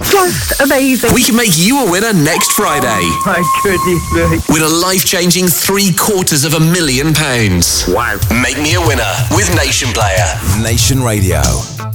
Just amazing. We can make you a winner next Friday. Oh, my goodness me. Win a life-changing £750,000. Wow. Make me a winner with Nation Player. Nation Radio.